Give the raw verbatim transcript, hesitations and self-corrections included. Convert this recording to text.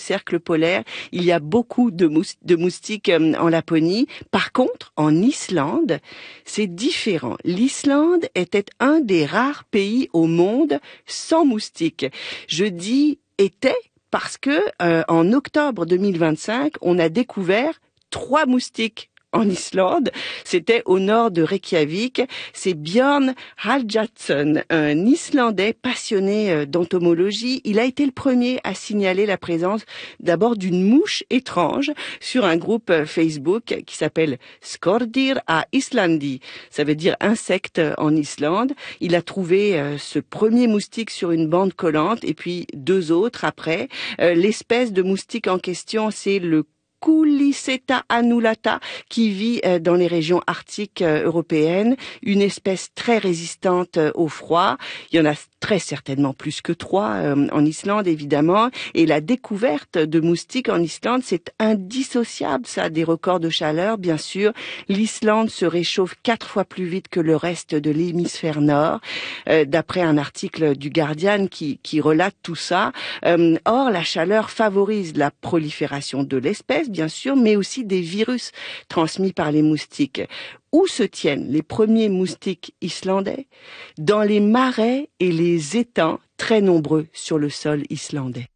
cercle polaire, il y a beaucoup de, mous- de moustiques euh, en Laponie. Par contre, en Islande, c'est différent. L'Islande était un des rares pays au monde sans moustiques. Je dis était parce que euh, en octobre deux mille vingt-cinq, on a découvert trois moustiques en Islande. C'était au nord de Reykjavik. C'est Björn Halldórsson, un Islandais passionné euh, d'entomologie. Il a été le premier à signaler la présence d'abord d'une mouche étrange sur un groupe euh, Facebook qui s'appelle Skordir à Islandi. Ça veut dire insecte en Islande. Il a trouvé euh, ce premier moustique sur une bande collante et puis deux autres après. Euh, l'espèce de moustique en question, c'est le Culiceta annulata, qui vit euh, dans les régions arctiques euh, européennes, une espèce très résistante euh, au froid. Il y en a très certainement plus que trois euh, en Islande, évidemment. Et la découverte de moustiques en Islande, c'est indissociable, ça, des records de chaleur, bien sûr. L'Islande se réchauffe quatre fois plus vite que le reste de l'hémisphère nord, euh, d'après un article du Guardian qui, qui relate tout ça. Euh, or, la chaleur favorise la prolifération de l'espèce, bien sûr, mais aussi des virus transmis par les moustiques. Où se tiennent les premiers moustiques islandais? Dans les marais et les étangs très nombreux sur le sol islandais.